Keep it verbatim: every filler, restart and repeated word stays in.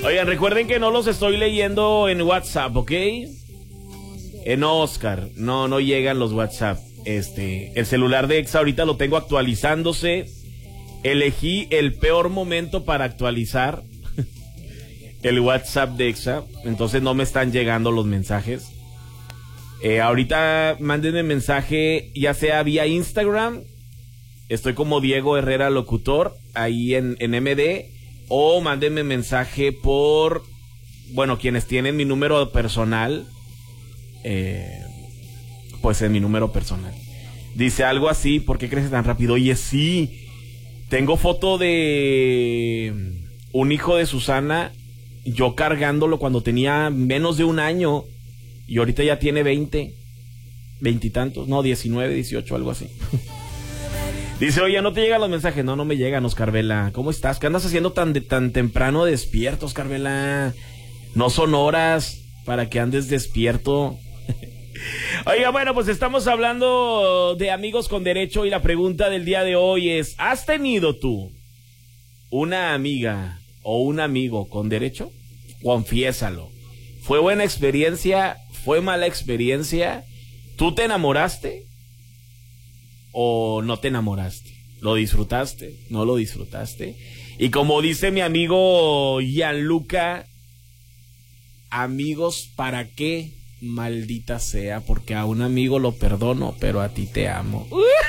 Oigan, recuerden que no los estoy leyendo en WhatsApp, ¿ok? En Oscar, no, no llegan los WhatsApp. Este, el celular de Exa ahorita lo tengo actualizándose. Elegí el peor momento para actualizar el WhatsApp de Exa, entonces no me están llegando los mensajes. Eh, ahorita mándenme mensaje, ya sea vía Instagram, estoy como Diego Herrera Locutor, ahí en, en M D, o mándenme mensaje por, bueno, quienes tienen mi número personal, eh, pues en mi número personal. Dice algo así, ¿por qué crece tan rápido? Oye, sí, tengo foto de un hijo de Susana, yo cargándolo cuando tenía menos de un año, y ahorita ya tiene veinte, veintitantos, no, diecinueve, dieciocho, algo así. Dice, oye, ¿no te llegan los mensajes? No, no me llegan, Oscar Vela. ¿Cómo estás? ¿Qué andas haciendo tan, de, tan temprano despierto, Oscar Vela? No son horas para que andes despierto. Oiga, bueno, pues estamos hablando de amigos con derecho y la pregunta del día de hoy es, ¿has tenido tú una amiga o un amigo con derecho? Confiésalo. ¿Fue buena experiencia? ¿Fue mala experiencia? ¿Tú te enamoraste? ¿O no te enamoraste? ¿Lo disfrutaste? ¿No lo disfrutaste? Y como dice mi amigo Gianluca, amigos, ¿para qué? Maldita sea, porque a un amigo lo perdono, pero a ti te amo.